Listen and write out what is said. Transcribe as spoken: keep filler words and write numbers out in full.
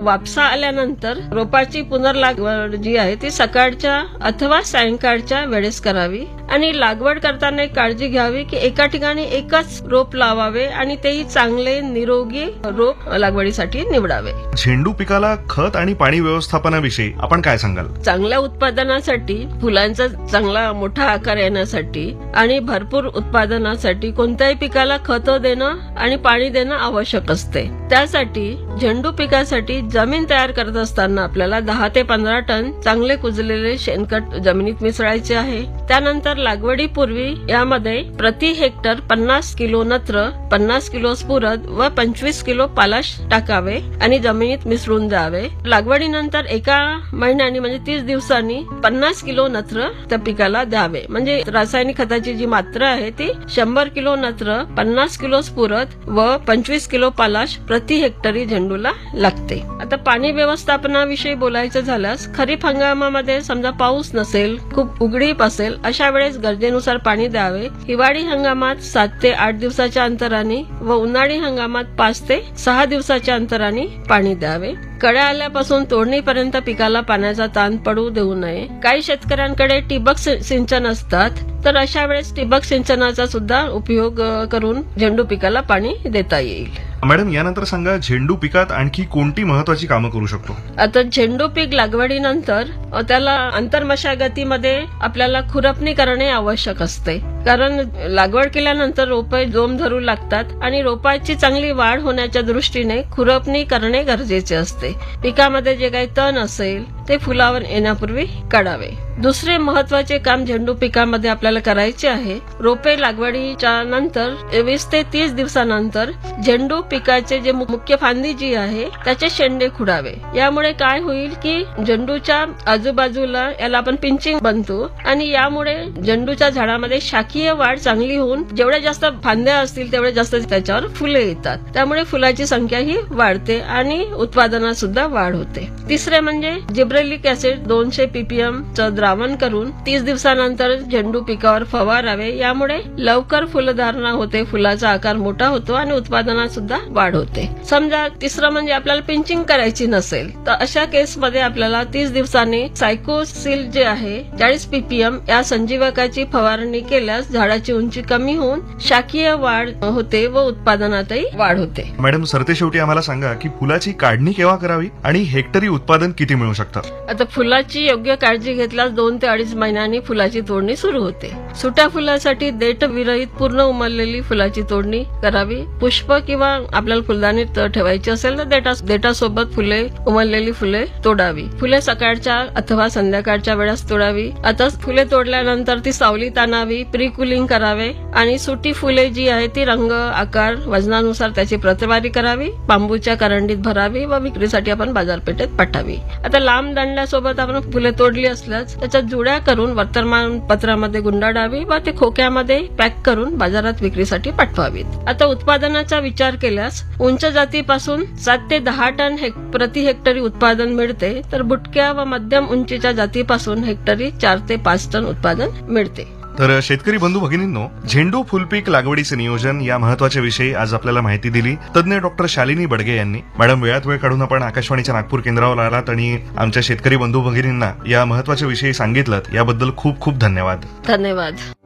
वापसा आल्यानंतर रोपाची पुनर्लागवड जी आहे ती सकाळच्या अथवा सायंकाळच्या वेळेस करावी आणि लागवड करताना एक काळजी घ्यावी की एका ठिकाणी एकच रोप लावावे आणि तेही चांगले निरोगी रोप लागवडीसाठी निवडावे. झेंडू पिकाला खत आणि पाणी व्यवस्थापनाविषयी आपण काय सांगाल? चांगल्या उत्पादनासाठी, फुलांचा चांगला मोठा आकार येण्यासाठी आणि भरपूर उत्पादनासाठी कोणत्याही पिकाला खत देणं आणि पाणी देणं आवश्यक असते. त्यासाठी झेंडू पिकासाठी जमीन तयार करत असताना आपल्याला दहा ते पंधरा टन चांगले कुजलेले शेणखत जमिनीत मिसळायचे आहे. त्यानंतर लागवडीपूर्वी यामध्ये प्रति हेक्टर पन्नास किलो नत्र, पन्नास किलो स्फुरद व पंचवीस किलो पालाश टाकावे आणि जमिनीत मिसळून द्यावे. लागवडीनंतर एका महिन्यानी म्हणजे तीस दिवसांनी पन्नास किलो नत्र त्या पिकाला द्यावे. म्हणजे रासायनिक खताची जी मात्रा आहे ती शंभर किलो नत्र, पन्नास किलो स्फुरद व पंचवीस किलो पालाश प्रति हेक्टरी झेंडूला लागते. आता पाणी व्यवस्थापनाविषयी बोलायचं झाल्यास खरीप हंगामामध्ये समजा पाऊस नसेल, खूप उघडीप असेल, अशा वेळेस गरजेनुसार पाणी द्यावे. हिवाळी हंगामात सात ते आठ दिवसाच्या अंतराने व उन्हाळी हंगामात पाच ते सहा दिवसाच्या अंतराने पाणी द्यावे. कळ्या आल्यापासून तोडणीपर्यंत पिकाला पाण्याचा ताण पडू देऊ नये. काही शेतकऱ्यांकडे ठिबक सिंचन असतात, तर अशा वेळेस ठिबक सिंचनाचा सुद्धा उपयोग करून झेंडू पिकाला पाणी देता येईल. मॅडम, यानंतर सांगा, झेंडू पिकात आणखी कोणती महत्वाची कामं करू शकतो? आता झेंडू पीक लागवडीनंतर त्याला आंतरमशागतीमध्ये आपल्याला खुरपणी करणे आवश्यक असते. कारण लागवड केल्यानंतर रोपे जोम धरू लागतात आणि रोपाची चांगली वाढ होण्याच्या दृष्टीने खुरपणी करणे गरजेचे असते. पिकामध्ये जे काही तण असेल ते फुलावर येण्यापूर्वी काढावे. दुसरे महत्वाचे काम झेंडू पिकामध्ये आपल्याला करायचे आहे. रोपे लागवडीच्या नंतर वीस ते तीस दिवसानंतर झेंडू पिकाचे जे मुख्य फांदी जी आहे त्याचे शेंडे खुडावे. यामुळे काय होईल की झेंडूच्या आजूबाजूला याला आपण पिंचिंग बनतो आणि यामुळे झेंडूच्या झाडामध्ये शाखीय वाढ चांगली होऊन जेवढ्या जास्त फांद्या असतील तेवढे जास्त त्याच्यावर फुले येतात. त्यामुळे फुलाची संख्या ही वाढते आणि उत्पादनात सुद्धा वाढ होते. तिसरे म्हणजे जिब्रेलिक ऍसिड दोनशे पीपीएम च द्रावण करून तीस दिवसानंतर झेंडू पिकावर फवारावे. यामुळे लवकर फुलधारणा होते, फुलाचा आकार मोठा होतो आणि उत्पादनात सुद्धा वाढ होते. समजा तिसरं म्हणजे आपल्याला पिंचिंग करायची नसेल तर अशा केसमध्ये आपल्याला तीस दिवसांनी सायकोसिल जे आहे चाळीस पीपीएम या संजीवकाची फवारणी केल्यास झाडाची उंची कमी होऊन शाखीय वाढ होते व उत्पादनातही वाढ होते. मॅडम, सरतेशेवटी आम्हाला सांगा की फुलाची काढणी केव्हा करावी आणि हेक्टरी उत्पादन किती मिळू शकतं? आता फुलाची योग्य काळजी घेतल्यास दोन ते अडीच महिन्यांनी फुलाची तोडणी सुरू होते. सुट्या फुलासाठी देठ विरहित पूर्ण उमललेली फुलाची तोडणी करावी. पुष्प किंवा आपल्याला फुलदाणीत ठेवायची असेल तर देठा देठासोबत फुले उमललेली फुले तोडावी. फुले सकाळच्या अथवा संध्याकाळच्या वेळेस तोडावी. आता फुले तोडल्यानंतर ती सावलीत आणावी, प्री कुलिंग करावे आणि सुटी फुले जी आहे ती रंग, आकार, वजनानुसार त्याची प्रतवारी करावी, बांबूच्या करंडीत भरावी व विक्रीसाठी आपण बाजारपेठेत पाठवावी. आता लांब दांड्यासोबत आपण फुले तोडली असल्यास त्याच्या जुड्या करून वर्तमानपत्रामध्ये गुंडाळावी व ते खोक्यामध्ये पॅक करून बाजारात विक्रीसाठी पाठवावीत. आता उत्पादनाचा विचार केल्यास उंच जातीपासून सात ते दहा टन प्रति हेक्टरी उत्पादन मिळते, तर बुटक्या व मध्यम उंचीच्या जातीपासून हेक्टरी चार ते पाच टन उत्पादन मिळते. तर शेतकरी बंधू भगिनींनो, झेंडू फुलपीक लागवडीचे नियोजन या महत्वाच्या विषयी आज आपल्याला माहिती दिली तज्ञ डॉक्टर शालिनी बडगे यांनी. मॅडम, वेळात वेळ काढून आपण आकाशवाणीच्या नागपूर केंद्रावर आलात आणि आमच्या शेतकरी बंधू भगिनींना या महत्वाच्या विषयी सांगितलं, याबद्दल खूप खूप धन्यवाद. धन्यवाद.